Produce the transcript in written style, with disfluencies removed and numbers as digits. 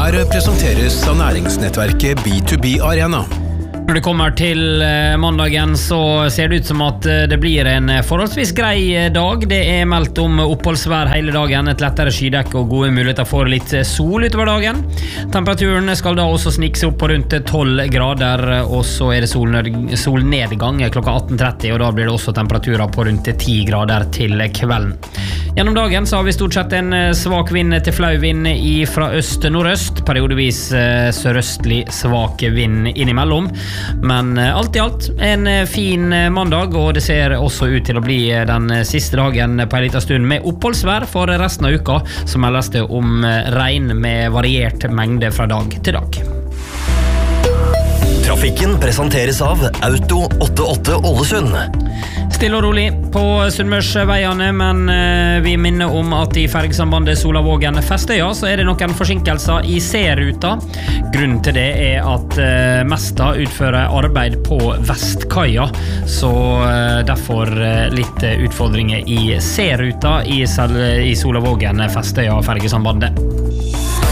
Her presenteres av næringsnettverket B2B Arena. Når det kommer til mandagen så ser det ut som at det blir en forholdsvis grei dag. Det meldt om oppholdsvær hele dagen, et lettere skydekke og gode muligheter for litt sol utover dagen. Temperaturen skal da også snikse opp på rundt 12 grader, og så det solnedgang klokka 18:30, og da blir det også temperaturer på rundt 10 grader til kvelden. Gjennom dagen så har vi stort sett en svak vind til flau vind fra øst-nordøst, periodevis sørøstlig svak vind innimellom. Men alt i alt en fin mandag, og det ser også ut til å bli den siste dagen på en liten stund med oppholdsvær. For resten av uka så meldes det om regn med variert mengde fra dag til dag. Trafikken presenteres av Auto 88 Ålesund. Stille og rolig på Sunnmørsveiene, men vi minner om at i fergesambandet Solavågen-Festøya så det noen forsinkelser i C-ruta. Grunnen til det at Mesta utfører arbeid på Vestkaia, så derfor litt utfordringer i C-ruta i Solavågen-Festøya fergesambandet.